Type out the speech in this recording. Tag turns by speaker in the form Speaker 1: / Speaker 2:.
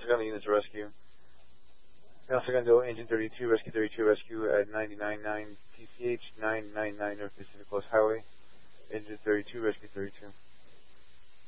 Speaker 1: Delta Gun units rescue. Delta Gun to Engine 32, rescue at 99.9 PCH, 999 North Pacific Coast Highway. Engine 32, rescue 32.